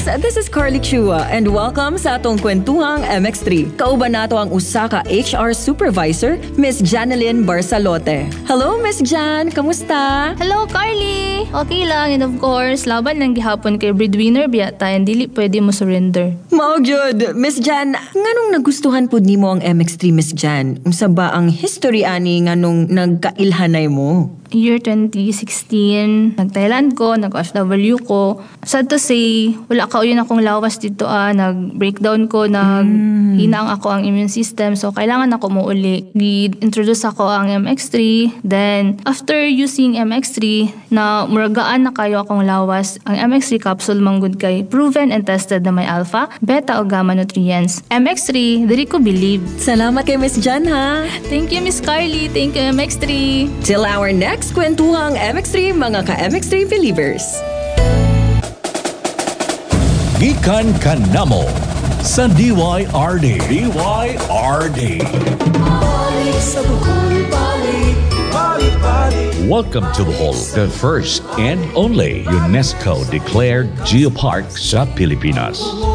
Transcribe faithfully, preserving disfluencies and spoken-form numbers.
this is Carly Chua and welcome sa atong kwentuhang M X three. Kauban nato ang usa ka H R Supervisor, Miss Janeline Barsalote. Hello, Miss Jan! Kamusta? Hello, Carly! Okay lang, and of course, laban lang gihapon kay breadwinner biyata and dili pwede mo surrender. Mao gyud, Miss Jan, nganong nagustuhan pud nimo ang M X three, Miss Jan? Unsa ba ang history ani nganong nagkailhanay mo? Year twenty sixteen, nag-Thailand ko, nag-O F W ko. Sad to say, wala ka yun akong lawas dito ah. Nag-breakdown ko, nag-hinang ako ang immune system. So, kailangan ako muuli. Gi-introduce ako ang M X three. Then, after using M X three, na muragaan na kayo akong lawas, ang M X three capsule manggod kay proven and tested na may alpha, beta o gamma nutrients. M X three, diri ko believe. Salamat kay Miss Jan ha. Thank you, Miss Carly. Thank you, M X three. Till our next kwentuhang M X three, mga ka-M X three believers. Gikan kanamo sa D Y R D. D Y R D. Welcome to Bohol, the first and only UNESCO-declared geopark sa Pilipinas.